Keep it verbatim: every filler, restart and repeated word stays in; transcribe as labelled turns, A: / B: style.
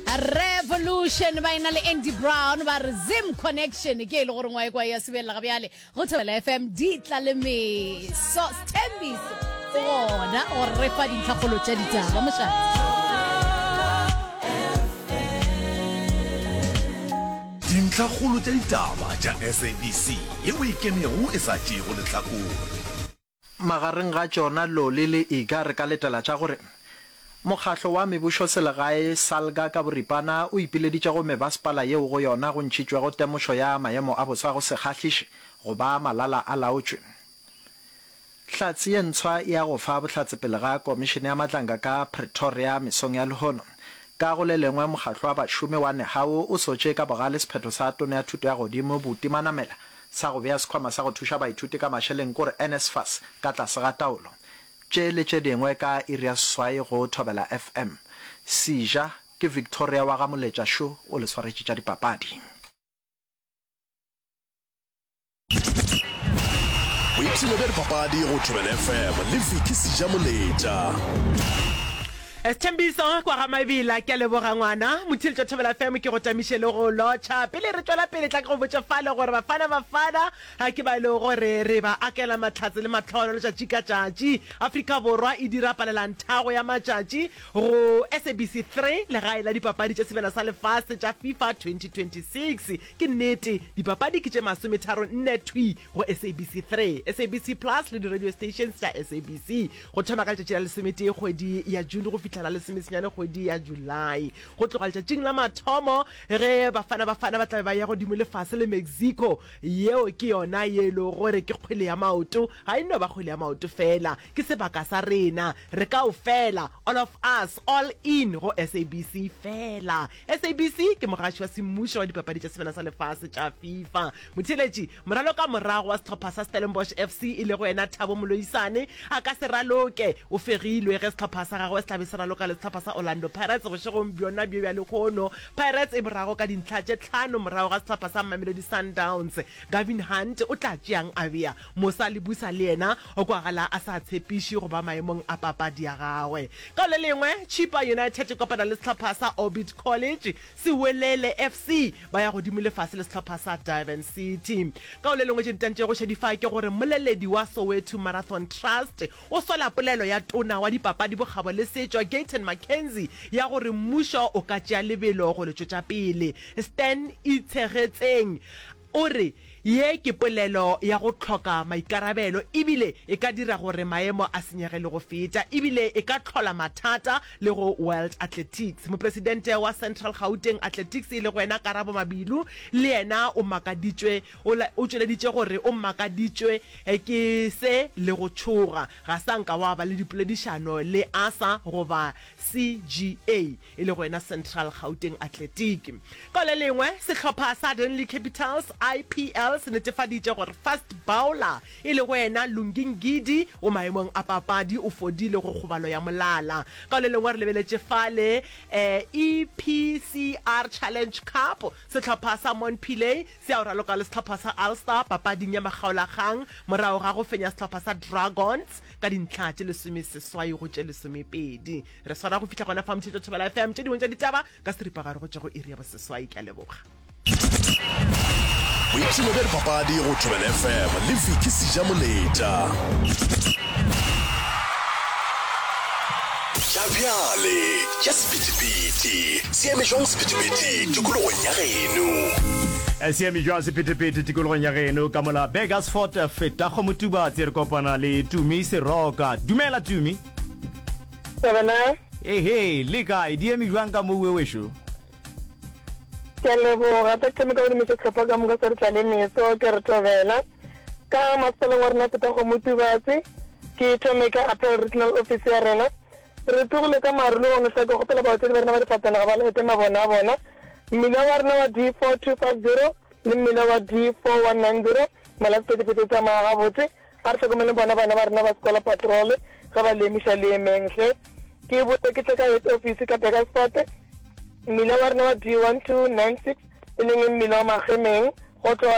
A: Revolution ba ina le Andy Brown ba re Zim Connection ke ile gore ngwae kwa ya sebela ga bjale go Thobela F M di tla le me so stembiso ona o re fa dintlhagolo tša ditaba mošate
B: dintlhagolo tša ditaba tša S A B C ye weekend-eng e sa tšego lehlakore
C: magareng ga tšona lole le ega re ka letela tša gore mokgatlo wa mebušo selegae salga ka boripana o ipileditše go mebaspala yeo go yona go ntšhitšwe go temošo ya maemo a bosa go se kgahliše go ba malala a laotšwe hlatse ye ntshwa ya go fa bohlatsepele ga komišene ya matlanka ka Pretoria mesong ya lehono ka go le lengwe mokgatlo wa bašome wa negao o sotše ka bogale sephetho sa tone ya thuto ya godimo botimanamela sa go bea sekhwama sa go thuša baithuti ka mašeleng kore NSFAS ka tlase ga taolo tše le tše dingwe ka area swai go Thobela F M sija ke Victoria wa ga moletša show o le swaretše tša dipapadi
B: o ipsile be dipapadi go Thobela F M le Vicky sija moletša
D: Estembiso kwa ga mabila ke leboga ngwana mothile tša Thobela F M ke go tamišele go lotšha pele re tšwela pele tla ke go botša fale gore bafana bafana ha ke ba ile gore re ba akela matlhatse le matlhono le tšatši ka tšatši Afrika Borwa e dira palelantago ya matšatši go S A B C three le gae la dipapadi tša sebela sa lefase tša FIFA twenty twenty-six ke nnete dipapadi ke tše masometharo nne twi go S A B C three S A B C Plus le di-radio stations tša S A B C go thoma ka letšatši la lesometee kgwedi ya June go fitlhela le semesenyane kgwedi ya July go tloga letšatšing la mathomo ge bafana bafana ba tla ba ya godimo lefase le Mexico yeo ke yona yelo gore ke kgwele ya maoto ga eno ba kgwele ya maoto fela ke sebaka sa rena re ka o fela all of us all in go S A B C fela S A B C ke mogaši wa semmušo wa dipapadi tša sebena sa lefase tša FIFA motheletši moralo ka morago wa setlhopha sa Stellenbosch F C e le go ena Thabo Moloisane a ka se raloke o fegilwe ge setlhopha sa gagwe se tlabe se raloka le setlhopha sa Orlando Pirates go shegong bjona bjo bja lekgono Pirates e morago ka dintlha tše tlhano morago ga setlhopha sa Mamelodi Sundowns Gavin Hunt o tla tšeang a bea Mosa Lebusa le yena o kwagala a sa tshepiše go ba maemong a papadi ya gagwe ka le lengwe Chippa United e kopana le setlhopha sa Orbit College Sewelele F C ba ya godimo lefase le setlhopha sa Durban City ka le lengwe tše ditantše go šedifa ke gore moleledi wa Soweto Marathon Trust o sola polelo ya tona wa dipapadi bogabo le setšwa Gayton Mackenzie ya gore mmušo o ka tšea lebelo go le tšwetša pele Stan Itshegetseng o re ye ke polelo ya go tlhoka maikarabelo ebile e ka dira gore maemo a senyege le go feta ebile e ka tlhola mathata le go World Athletics mopresidente wa Central Gauteng Athletics e le go ena Karabo Mabilu le yena o makaditšwe o tšweleditše gore o makaditšwe ke se le go tšhoga ga sanka wa ba le dipoledišano le asa goba C G A e le go ena Central Gauteng Athletic ka le lengwe setlhopha sa Denley Capitals I P L se netefaditše gore fast bowler e le go ena Lungingidi o maemong a papadi o fodile go kgobalo ya molala ka le lengwe re lebeletše fale E P C R Challenge Cup setlhopha sa Montpellier se a raloka le setlhopha sa Ulster papading ya magaolagang morago ga go fenya setlhopha sa Dragons ka dintlha tše lesomeseswai go tše lesomepedi re swara go fitlha gona fa motšhetšo Thobela F M tše dingwe tša ditaba ka seripagare go tše go iri ya boseswai ke a leboga
B: o ipsile be dipapadi go Thobela F M le Vicky sija moletša tša bjale tša sephetephete seeme jwang sephetephete tikologong ya geno
E: siame jwa sephetephete tikologong ya geno ka mola Begersfort feta go motubatse re kopana le Tumi Seroka dumela Tumi
F: Sebana
E: ehe le kae di eme jwang ka mo wewešo
F: ke leboga ta ke me ka le setlhopha ka moka se re tla le meso ke re Thobela ka maseleng wa rena feta go motubatse ke Thomeka Apple Regional Office ya rena re tugile ka marolo go ntlha go gopela ba tsene ba rena ba difatana ga ba le tema bona bona mmila wa rena wa D four two five zero le mmila wa D four one nine zero mala se tse tsa ma ga botse ga re tlhokomele bona bana ba rena ba skola patrol ga ba le misha le menhle ke botse ke tla ka office ka Begersfort mmila wa rena wa D one two nine six e leng mmila wa magemeng go